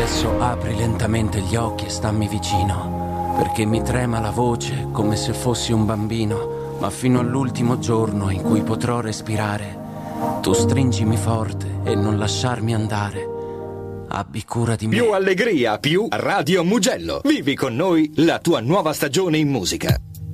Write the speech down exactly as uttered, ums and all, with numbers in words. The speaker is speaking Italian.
Adesso apri lentamente gli occhi e stammi vicino, perché mi trema la voce come se fossi un bambino, ma fino all'ultimo giorno in cui potrò respirare, tu stringimi forte e non lasciarmi andare. Abbi cura di me. Più allegria, più Radio Mugello. Vivi con noi la tua nuova stagione in musica.